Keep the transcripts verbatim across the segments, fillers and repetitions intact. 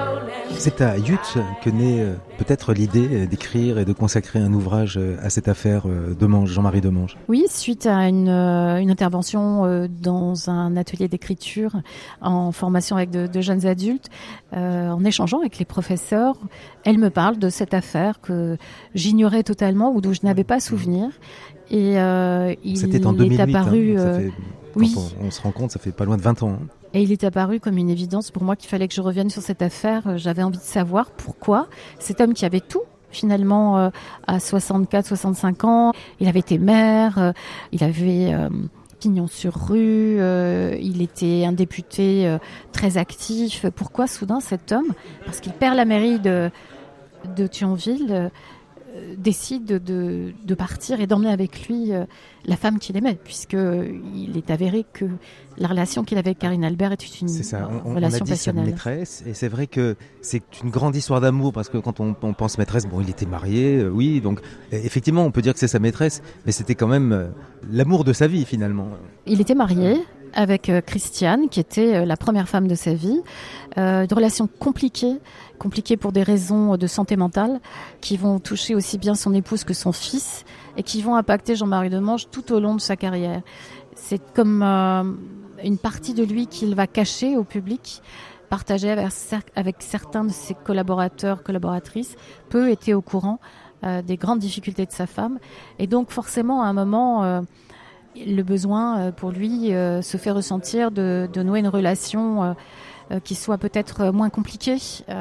C'est à Yutz que naît euh, peut-être l'idée d'écrire et de consacrer un ouvrage euh, à cette affaire euh, Demange, Jean-Marie Demange. Oui, suite à une, euh, une intervention euh, dans un atelier d'écriture en formation avec de, de jeunes adultes, euh, en échangeant avec les professeurs, elle me parle de cette affaire que j'ignorais totalement ou dont je n'avais pas souvenir. Et euh, il C'était en deux mille huit, est apparu... hein, ça euh, fait, oui. Quand on, on se rend compte, ça fait pas loin de vingt ans. Hein. Et il est apparu comme une évidence pour moi qu'il fallait que je revienne sur cette affaire. J'avais envie de savoir pourquoi cet homme qui avait tout, finalement, euh, à soixante-quatre, soixante-cinq ans, il avait été maire, euh, il avait euh, pignon sur rue, euh, il était un député euh, très actif. Pourquoi soudain cet homme, parce qu'il perd la mairie de, de Thionville, euh, décide de, de partir et d'emmener avec lui euh, la femme qu'il aimait, puisqu'il est avéré que la relation qu'il avait avec Karine Albert était une c'est ça. On, relation on a dit passionnelle. sa maîtresse, et c'est vrai que c'est une grande histoire d'amour, parce que quand on, on pense maîtresse, bon, il était marié, euh, oui, donc effectivement, on peut dire que c'est sa maîtresse, mais c'était quand même euh, l'amour de sa vie, finalement. Il était marié avec euh, Christiane, qui était euh, la première femme de sa vie. Euh, une relation compliquée, compliquée pour des raisons de santé mentale, qui vont toucher aussi bien son épouse que son fils, et qui vont impacter Jean-Marie Demange tout au long de sa carrière. C'est comme euh, une partie de lui qu'il va cacher au public, partager avec, avec certains de ses collaborateurs, collaboratrices. Peu étaient au courant euh, des grandes difficultés de sa femme. Et donc forcément, à un moment... Euh, le besoin pour lui euh, se fait ressentir de, de nouer une relation euh, euh, qui soit peut-être moins compliquée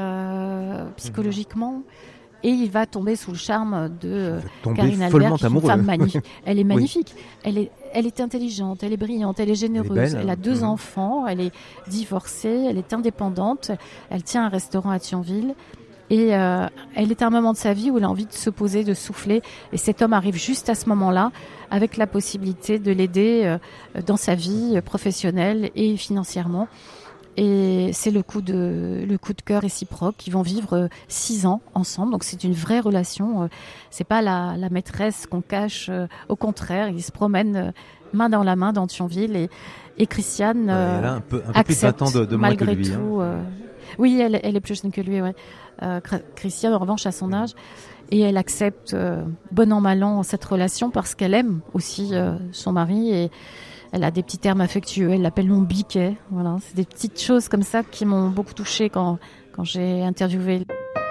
euh, psychologiquement, et il va tomber sous le charme de Karine Albert, qui est une femme magnifique. Elle est magnifique, oui. elle est, elle est intelligente, elle est brillante, elle est généreuse, elle, est belle, elle a deux mmh. enfants, elle est divorcée, elle est indépendante, elle tient un restaurant à Thionville. Et euh, elle est à un moment de sa vie où elle a envie de se poser, de souffler. Et cet homme arrive juste à ce moment-là, avec la possibilité de l'aider euh, dans sa vie professionnelle et financièrement. Et c'est le coup de, le coup de cœur réciproque. Ils vont vivre euh, six ans ensemble. Donc c'est une vraie relation. Euh, c'est pas la, la maîtresse qu'on cache. Euh, au contraire, ils se promènent euh, main dans la main dans Thionville. Et, et Christiane euh, ouais, elle a un peu, un peu accepte plus de vingt ans de, de moins malgré que lui, tout. Hein. Euh, oui, elle, elle est plus jeune que lui, ouais. Euh, Christiane, en revanche, à son âge, et elle accepte euh, bon an mal an cette relation parce qu'elle aime aussi euh, son mari, et elle a des petits termes affectueux. Elle l'appelle mon biquet. Voilà, c'est des petites choses comme ça qui m'ont beaucoup touchée quand quand j'ai interviewé.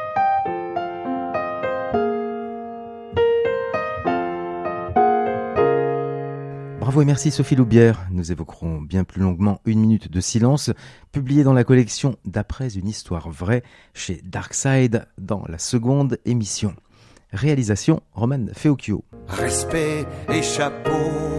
Bravo et merci Sophie Loubière. Nous évoquerons bien plus longuement Une minute de silence, publié dans la collection D'après une histoire vraie chez Darkside dans la seconde émission. Réalisation Roman Feocchio. Respect et chapeau.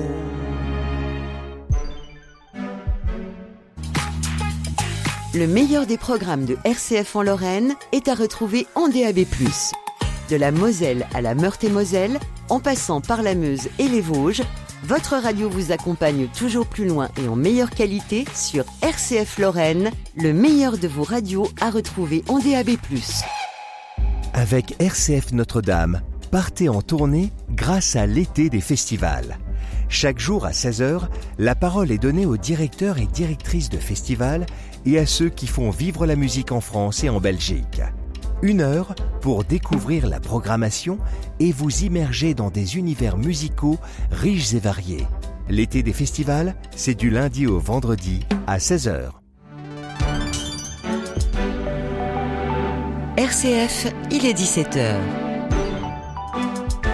Le meilleur des programmes de R C F en Lorraine est à retrouver en D A B plus. De la Moselle à la Meurthe-et-Moselle, en passant par la Meuse et les Vosges, votre radio vous accompagne toujours plus loin et en meilleure qualité sur R C F Lorraine, le meilleur de vos radios à retrouver en D A B plus. Avec R C F Notre-Dame, partez en tournée grâce à l'été des festivals. Chaque jour à seize heures, la parole est donnée aux directeurs et directrices de festivals et à ceux qui font vivre la musique en France et en Belgique. Une heure pour découvrir la programmation et vous immerger dans des univers musicaux riches et variés. L'été des festivals, c'est du lundi au vendredi à seize heures. R C F, il est dix-sept heures.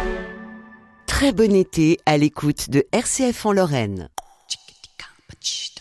Très bon été à l'écoute de R C F en Lorraine.